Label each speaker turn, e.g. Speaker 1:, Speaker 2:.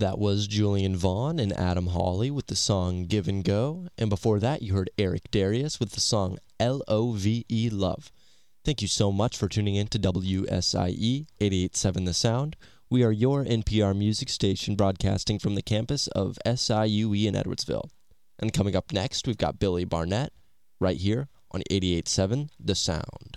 Speaker 1: That was Julian Vaughn and Adam Hawley with the song Give and Go. And before that, you heard Eric Darius with the song Love, Love. Thank you so much for tuning in to WSIE 88.7 The Sound. We are your NPR music station broadcasting from the campus of SIUE in Edwardsville. And coming up next, we've got Billy Barnett right here on 88.7 The Sound.